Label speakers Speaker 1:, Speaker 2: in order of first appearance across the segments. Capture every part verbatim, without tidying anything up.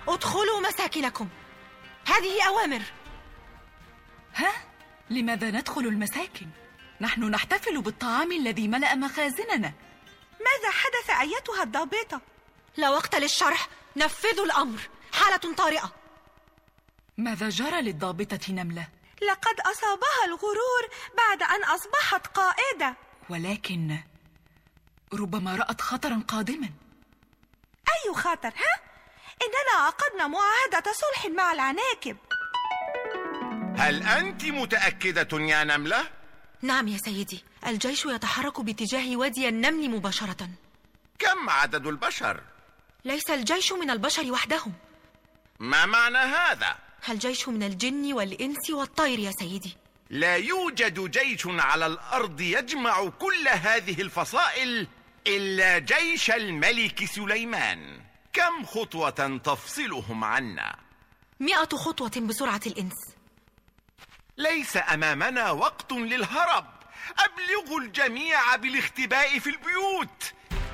Speaker 1: ادخلوا مساكنكم، هذه أوامر.
Speaker 2: ها؟ لماذا ندخل المساكن؟ نحن نحتفل بالطعام الذي ملأ مخازننا.
Speaker 3: ماذا حدث أيتها الضابطة؟
Speaker 1: لا وقت للشرح، نفذوا الأمر، حالة طارئة.
Speaker 2: ماذا جرى للضابطة نملة؟
Speaker 3: لقد أصابها الغرور بعد أن أصبحت قائدة.
Speaker 2: ولكن ربما رأت خطرا قادما.
Speaker 3: أي خطر؟ ها؟ إننا عقدنا معاهدة صلح مع العناكب.
Speaker 4: هل أنت متأكدة يا نملة؟
Speaker 1: نعم يا سيدي، الجيش يتحرك باتجاه وادي النمل مباشرة.
Speaker 4: كم عدد البشر؟
Speaker 1: ليس الجيش من البشر وحدهم.
Speaker 4: ما معنى هذا؟
Speaker 1: الجيش من الجن والإنس والطير يا سيدي.
Speaker 4: لا يوجد جيش على الأرض يجمع كل هذه الفصائل إلا جيش الملك سليمان. كم خطوة تفصلهم عنا؟
Speaker 1: مئة خطوة بسرعة الإنس.
Speaker 4: ليس أمامنا وقت للهرب، أبلغوا الجميع بالاختباء في البيوت.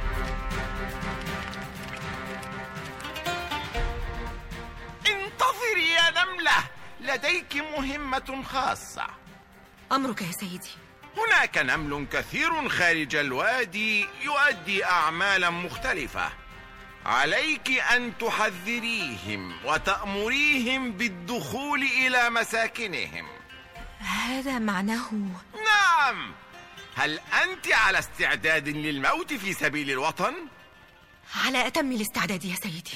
Speaker 4: انتظري يا نملة، لديك مهمة خاصة.
Speaker 1: أمرك يا سيدي.
Speaker 4: هناك نمل كثير خارج الوادي يؤدي أعمالا مختلفة، عليك أن تحذريهم وتأمريهم بالدخول إلى مساكنهم.
Speaker 1: هذا معناه؟
Speaker 4: نعم. هل أنت على استعداد للموت في سبيل الوطن؟
Speaker 1: على أتم الاستعداد يا سيدي.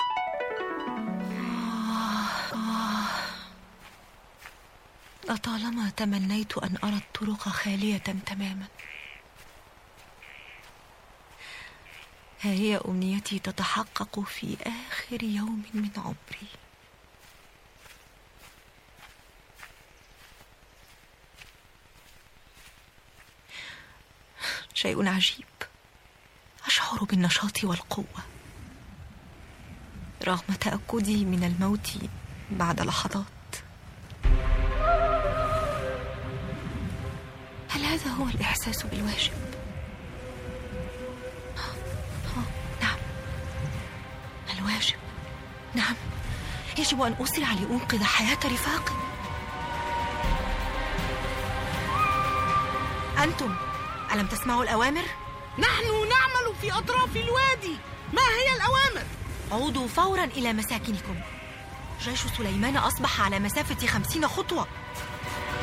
Speaker 1: لطالما تمنيت أن أرى الطرق خالية تماما. ها هي أمنيتي تتحقق في آخر يوم من عمري. شيء عجيب، أشعر بالنشاط والقوة رغم تأكدي من الموت بعد لحظات. هل هذا هو الإحساس بالواجب؟ نعم، الواجب. نعم، يجب أن أسرع لأنقذ حياة رفاقي. أنتم ألم تسمعوا الأوامر؟
Speaker 5: نحن نعمل في أطراف الوادي. ما هي الأوامر؟
Speaker 1: عودوا فورا إلى مساكنكم. جيش سليمان أصبح على مسافة خمسين خطوة.